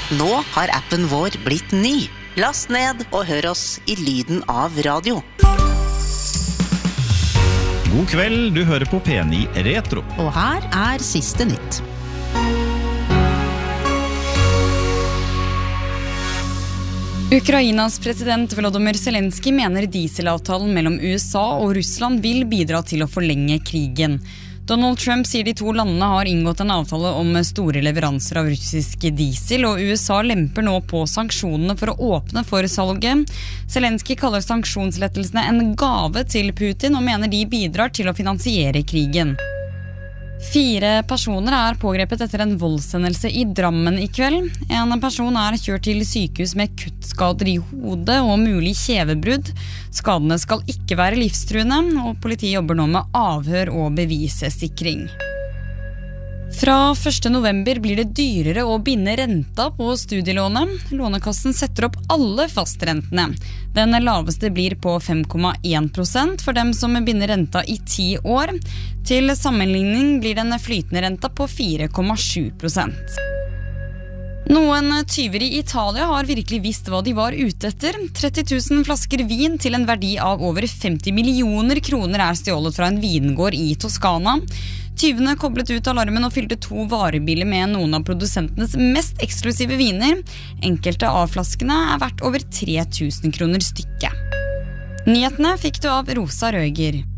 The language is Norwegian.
Nå har appen vår blitt ny. Last ned og hør oss i lyden av radio. God kveld, du hører på P9 Retro. Og her er siste nytt. Ukrainas president Volodymyr Zelensky mener dieselavtalen mellom USA og Russland vil bidra til å forlenge krigen. Donald Trump sier de to landene har inngått en avtale om store leveranser av russisk diesel, og USA lemper nå på sanksjonene for å åpne for salget. Zelensky kaller sanksjonslettelsene en gave til Putin og mener de bidrar til å finansiere krigen. 4 personer er pågrepet etter en voldshendelse i Drammen i kveld. En person er kjørt til sykehus med kuttskader i hodet og mulig kjevebrudd. Skadene skal ikke være livstruende, og politiet jobber nå med avhør og bevissikring. Fra 1. november blir det dyrere å binde renta på studielånet. Lånekassen setter opp alle fastrentene. Den laveste blir på 5,1% for dem som binder renta i 10 år. Til sammenligning blir den flytende renta på 4,7%. Noen tyver i Italia har virkelig visst hva de var ute etter. 30 000 flasker vin til en verdi av over 50 millioner kroner er stjålet fra en vingård i Toskana. Tyvene koblet ut alarmen og fylte 2 varebiler med noen av produsentenes mest eksklusive viner. Enkelte av flaskene er verdt over 3000 kroner stykket. Nyhetene fikk du av Rosa Røger.